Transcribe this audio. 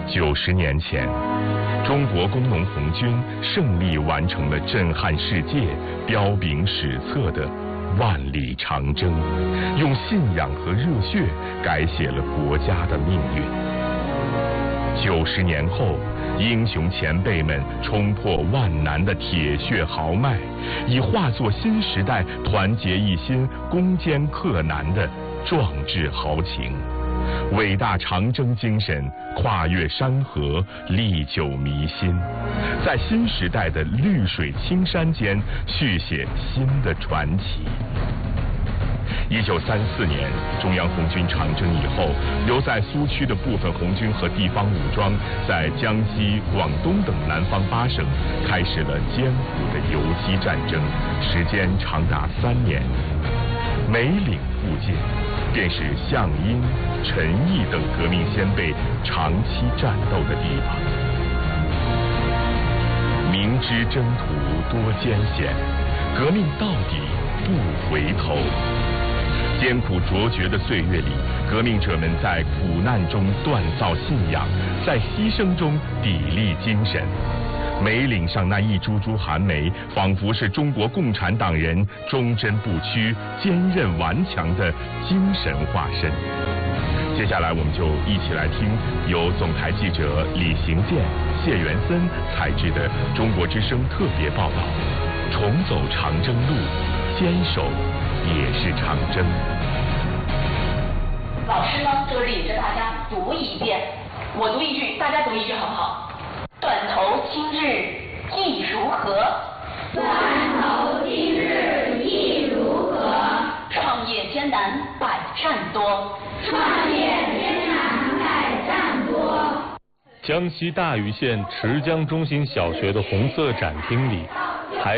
90年前，中国工农红军胜利完成了震撼世界、彪炳史册的万里长征，用信仰和热血改写了国家的命运。90年后，英雄前辈们冲破万难的铁血豪迈，已化作新时代团结一心、攻坚克难的壮志豪情。伟大长征精神跨越山河，历久弥新，在新时代的绿水青山间续写新的传奇。1934年，中央红军长征以后，留在苏区的部分红军和地方武装，在江西、广东等南方8省开始了艰苦的游击战争，时间长达3年。梅岭附近，便是项英、陈毅等革命先辈长期战斗的地方。明知征途多艰险，革命到底不回头。艰苦卓绝的岁月里，革命者们在苦难中锻造信仰，在牺牲中砥砺精神。梅岭上那一株株寒梅，仿佛是中国共产党人忠贞不屈、坚韧顽强的精神化身。接下来，我们就一起来听由总台记者李行健、谢元森采制的《中国之声》特别报道：重走长征路，坚守也是长征。 老师呢，就领着大家读一遍，我读一句，大家读一句，好不好？断头今日意如何？ 断头今日意如何？ 创业艰难百战多。 创业艰难百战多。 江西大余县池江中心小学的红色展厅里，